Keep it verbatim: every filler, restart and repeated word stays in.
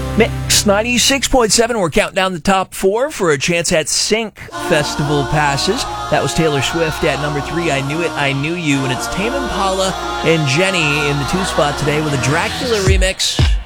Mix ninety-six point seven. We're counting down the top four for a chance at Sync Festival passes. That was Taylor Swift at number three. I Knew It, I Knew You. And it's Tame Impala and Jenny in the two spot today with a Dracula remix.